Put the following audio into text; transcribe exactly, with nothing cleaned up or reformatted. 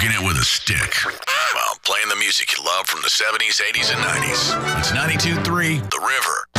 poking it with a stick. Well, playing the music you love from the seventies, eighties, and nineties. It's ninety-two point three The River.